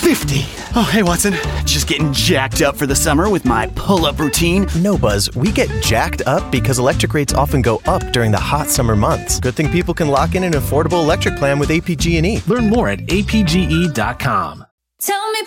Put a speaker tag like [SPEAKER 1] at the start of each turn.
[SPEAKER 1] 50. Oh, hey, Watson. Just getting jacked up for the summer with my pull-up routine.
[SPEAKER 2] No, Buzz. We get jacked up because electric rates often go up during the hot summer months. Good thing people can lock in an affordable electric plan with APG&E.
[SPEAKER 3] Learn more at apge.com.
[SPEAKER 4] Tell me